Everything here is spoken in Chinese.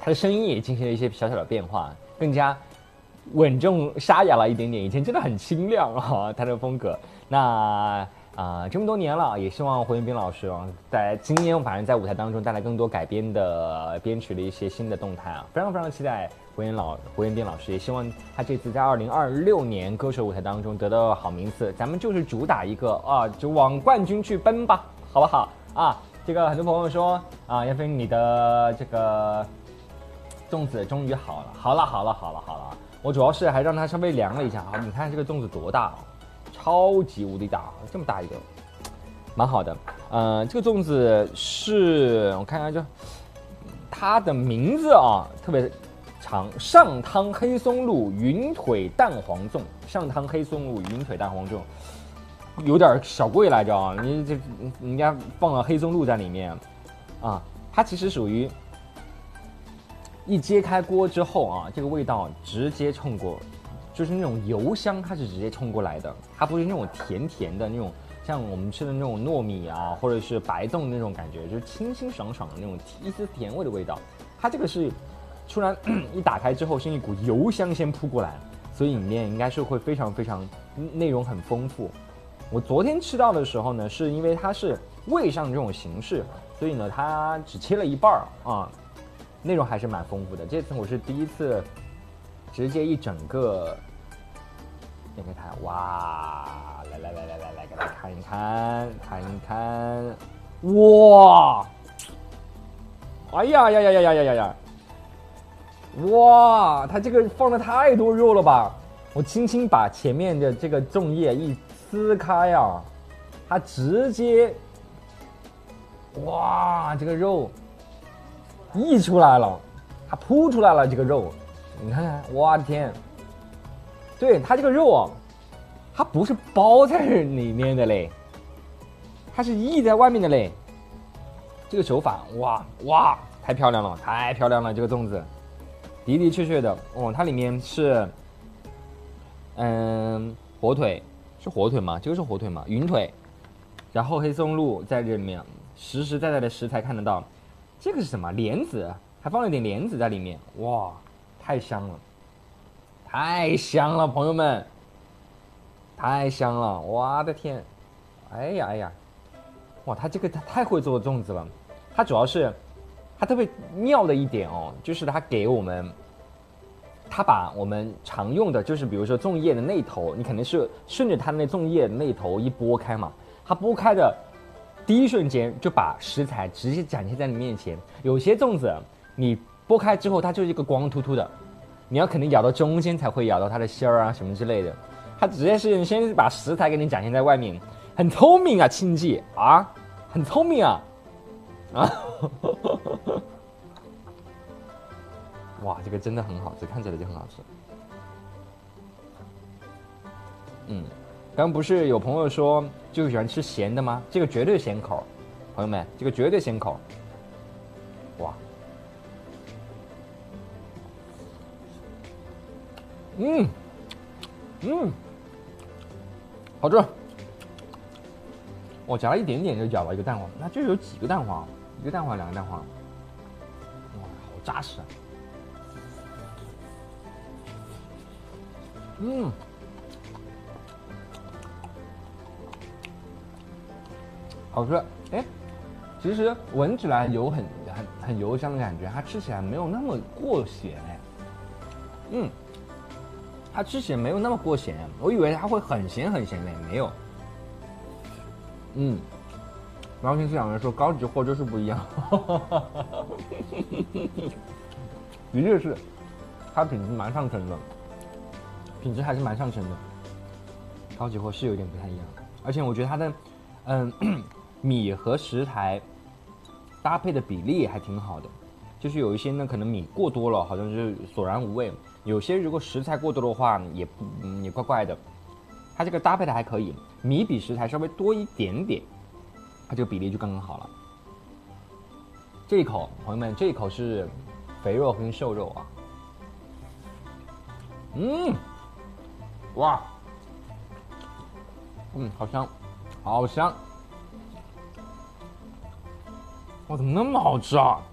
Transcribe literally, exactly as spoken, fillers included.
的声音也进行了一些小小的变化，更加稳重沙哑了一点点。以前真的很清亮啊，他的风格。那啊、呃，这么多年了，也希望胡彦斌老师啊，在今年反正在舞台当中带来更多改编的编曲的一些新的动态啊，非常非常期待胡彦老胡彦斌老师，也希望他这次在二零二六年歌手舞台当中得到好名次。咱们就是主打一个啊，就往冠军去奔吧，好不好啊？这个很多朋友说啊，燕飞你的这个粽子终于好了，好了，好了，好了，好了。我主要是还让它稍微凉了一下啊，你看这个粽子多大啊，超级无敌大，这么大一个，蛮好的。呃，这个粽子是我看看就它的名字啊，特别长，上汤黑松露云腿蛋黄粽，上汤黑松露云腿蛋黄粽。有点小贵来着啊！你这人家放了黑松露在里面，啊，它其实属于一揭开锅之后啊，这个味道直接冲过，就是那种油香，它是直接冲过来的，它不是那种甜甜的那种，像我们吃的那种糯米啊，或者是白粽那种感觉，就是清清爽爽的那种一丝甜味的味道。它这个是突然一打开之后，是一股油香先扑过来，所以里面应该是会非常非常内容很丰富。我昨天吃到的时候呢，是因为它是味上这种形式，所以呢它只切了一半啊，内容还是蛮丰富的。这次我是第一次直接一整个点开它，哇，来来来来来来，给大家看一看，看一看，哇，哎呀呀呀呀呀呀呀呀，哇，它这个放了太多肉了吧！我轻轻把前面的这个粽叶一撕开啊，它直接，哇，这个肉溢出来了，它扑出来了，这个肉，你看看，我的天，对，它这个肉啊，它不是包在里面的嘞，它是溢在外面的嘞，这个手法，哇哇，太漂亮了，太漂亮了，这个粽子，的的确确的，哦，它里面是，嗯，火腿。是火腿吗？这个是火腿吗？云腿，然后黑松露在这里面，实实在在的食材看得到。这个是什么？莲子，还放了点莲子在里面。哇，太香了，太香了，朋友们，太香了！我的天，哎呀哎呀，哇，他这个他太会做粽子了。他主要是，他特别妙的一点哦，就是他给我们。他把我们常用的，就是比如说粽叶的那头，你肯定是顺着它那粽叶的那头一拨开嘛，它拨开的第一瞬间就把食材直接展现在你面前。有些粽子你拨开之后，它就是一个光秃秃的，你要可能咬到中间才会咬到它的馅儿啊什么之类的。它直接是先把食材给你展现在外面，很聪明啊，亲戚啊，很聪明啊，啊。哇，这个真的很好吃，看起来就很好吃。嗯，刚不是有朋友说就喜欢吃咸的吗？这个绝对咸口，朋友们，这个绝对咸口。哇，嗯嗯，好吃。我夹了一点点就咬了一个蛋黄，那就有几个蛋黄，一个蛋黄，两个蛋黄，哇，好扎实啊！嗯，好吃。哎，其实闻起来油很很很油香的感觉，它吃起来没有那么过咸哎。嗯，它吃起来没有那么过咸，我以为它会很咸很咸的，没有。嗯，然后听市场人说高级货就是不一样，的确是，它品质蛮上乘的。品质还是蛮上乘的，高级货是有点不太一样，而且我觉得它的，嗯，米和食材搭配的比例还挺好的，就是有一些呢可能米过多了，好像就是索然无味；有些如果食材过多的话，也不、嗯、也怪怪的。它这个搭配的还可以，米比食材稍微多一点点，它这个比例就刚刚好了。这一口，朋友们，这一口是肥肉跟瘦肉啊，嗯。哇，嗯，好香，好香！哇，怎么那么好吃啊？